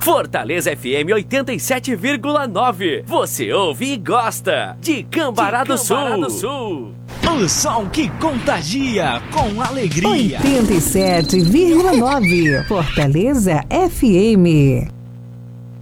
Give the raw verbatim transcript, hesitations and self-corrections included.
Fortaleza F M oitenta e sete vírgula nove. Você ouve e gosta de Cambará do Sul. O som que contagia com alegria. oitenta e sete vírgula nove. Fortaleza F M.